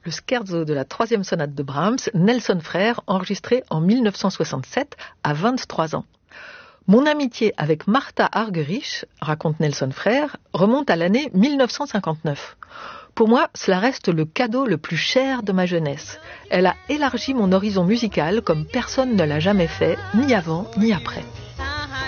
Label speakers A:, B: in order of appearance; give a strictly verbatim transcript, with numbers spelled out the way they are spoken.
A: le scherzo de la troisième sonate de Brahms, Nelson Frère, enregistré en mille neuf cent soixante-sept à vingt-trois ans. Mon amitié avec Martha Argerich, raconte Nelson Frère, remonte à l'année mille neuf cent cinquante-neuf. Pour moi, cela reste le cadeau le plus cher de ma jeunesse. Elle a élargi mon horizon musical comme personne ne l'a jamais fait, ni avant ni après.